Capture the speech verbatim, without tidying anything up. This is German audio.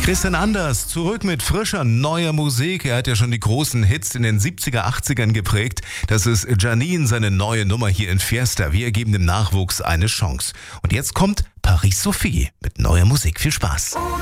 Christian Anders, zurück mit frischer, neuer Musik. Er hat ja schon die großen Hits in den siebziger, achtzigern geprägt. Das ist Janine, seine neue Nummer hier in Fiesta. Wir geben dem Nachwuchs eine Chance. Und jetzt kommt Paris Sophie mit neuer Musik. Viel Spaß.